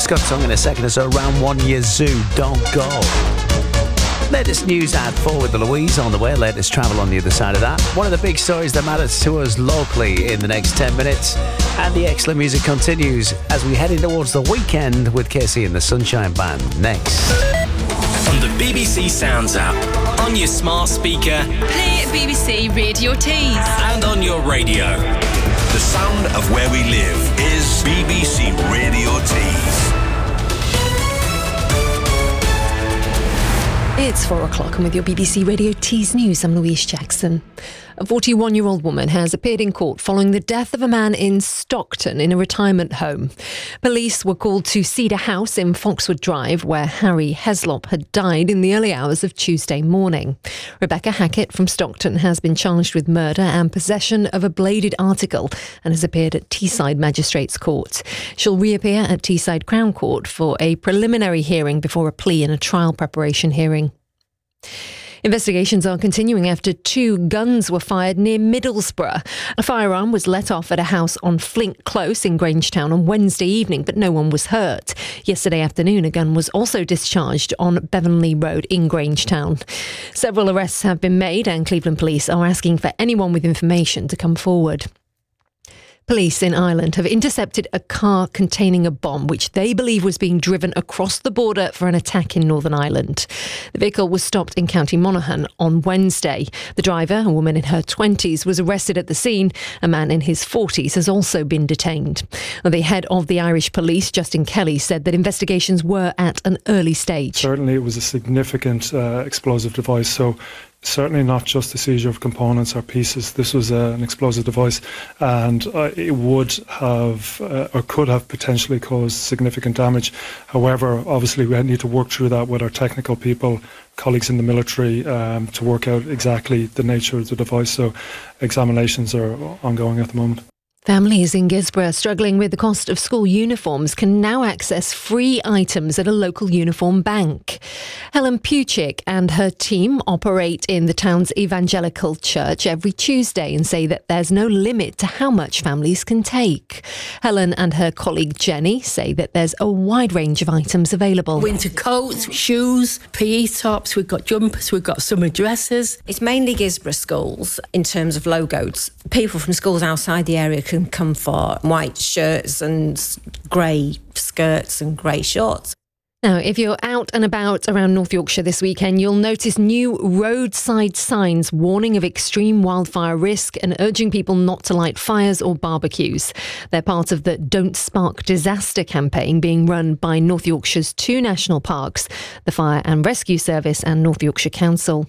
Scott Song in a second or so. Round 1, Yazoo, Don't Go. Latest news at 4 with the Louise on the way. Latest travel on the other side of that. One of the big stories that matters to us locally in the next 10 minutes. And the excellent music continues as we head in towards the weekend with Casey and the Sunshine Band next. On the BBC Sounds app, on your smart speaker, play BBC Radio Tees, and on your radio. The sound of where we live is BBC Radio Tees. It's 4 o'clock and with your BBC Radio Tees News, I'm Louise Jackson. A 41-year-old woman has appeared in court following the death of a man in Stockton in a retirement home. Police were called to Cedar House in Foxwood Drive, where Harry Heslop had died in the early hours of Tuesday morning. Rebecca Hackett from Stockton has been charged with murder and possession of a bladed article and has appeared at Teesside Magistrates Court. She'll reappear at Teesside Crown Court for a preliminary hearing before a plea and a trial preparation hearing. Investigations are continuing after 2 guns were fired near Middlesbrough. A firearm was let off at a house on Flint Close in Grangetown on Wednesday evening, but no one was hurt. Yesterday afternoon, a gun was also discharged on Bevanley Road in Grangetown. Several arrests have been made and Cleveland Police are asking for anyone with information to come forward. Police in Ireland have intercepted a car containing a bomb which they believe was being driven across the border for an attack in Northern Ireland. The vehicle was stopped in County Monaghan on Wednesday. The driver, a woman in her 20s, was arrested at the scene. A man in his 40s has also been detained. The head of the Irish Police, Justin Kelly, said that investigations were at an early stage. Certainly it was a significant explosive device, so certainly not just the seizure of components or pieces. This was an explosive device, and it would have or could have potentially caused significant damage. However, obviously we need to work through that with our technical people, colleagues in the military, to work out exactly the nature of the device. So examinations are ongoing at the moment. Families in Gisborough struggling with the cost of school uniforms can now access free items at a local uniform bank. Helen Puchik and her team operate in the town's evangelical church every Tuesday and say that there's no limit to how much families can take. Helen and her colleague Jenny say that there's a wide range of items available. Winter coats, shoes, PE tops, we've got jumpers, we've got summer dresses. It's mainly Gisborough schools in terms of logos. People from schools outside the area can come for white shirts and grey skirts and grey shorts. Now, if you're out and about around North Yorkshire this weekend, you'll notice new roadside signs warning of extreme wildfire risk and urging people not to light fires or barbecues. They're part of the Don't Spark Disaster campaign being run by North Yorkshire's 2 national parks, the Fire and Rescue Service and North Yorkshire Council.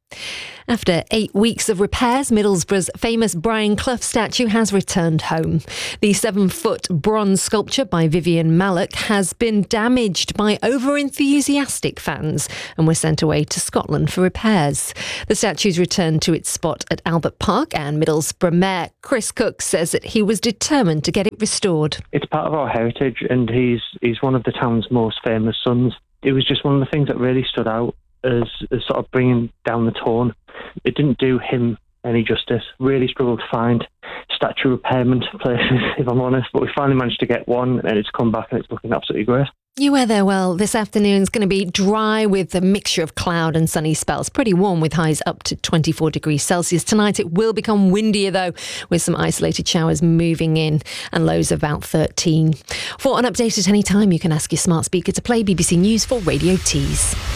After 8 weeks of repairs, Middlesbrough's famous Brian Clough statue has returned home. The 7-foot bronze sculpture by Vivian Mallock has been damaged by over-enthusiastic fans and was sent away to Scotland for repairs. The statue's returned to its spot at Albert Park, and Middlesbrough Mayor Chris Cook says that he was determined to get it restored. It's part of our heritage, and he's one of the town's most famous sons. It was just one of the things that really stood out as sort of bringing down the tone. It didn't do him any justice. Really struggled to find statue repairment places, if I'm honest, but we finally managed to get one and it's come back and it's looking absolutely great. You weather, well, this afternoon's going to be dry with a mixture of cloud and sunny spells. Pretty warm with highs up to 24 degrees Celsius. Tonight it will become windier though, with some isolated showers moving in and lows of about 13. For an update at any time, you can ask your smart speaker to play BBC News for Radio Tees.